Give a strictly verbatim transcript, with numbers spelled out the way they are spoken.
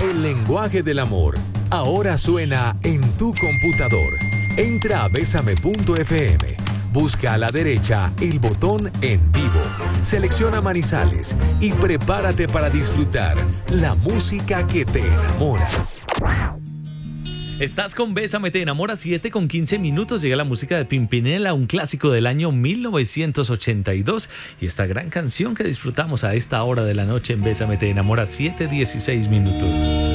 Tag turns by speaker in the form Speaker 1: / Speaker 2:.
Speaker 1: El lenguaje del amor ahora suena en tu computador. Entra a besame punto efe eme. Busca a la derecha el botón En Vivo. Selecciona Manizales y prepárate para disfrutar la música que te enamora.
Speaker 2: Estás con Bésame Te Enamora, siete con quince minutos. Llega la música de Pimpinela, un clásico del año mil novecientos ochenta y dos. Y esta gran canción que disfrutamos a esta hora de la noche en Bésame Te Enamora, siete dieciséis minutos.